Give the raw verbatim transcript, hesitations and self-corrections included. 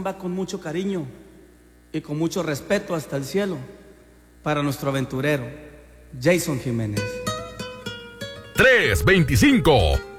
canción va con mucho cariño y con mucho respeto hasta el cielo para nuestro aventurero, Jason Jiménez. tres veinticinco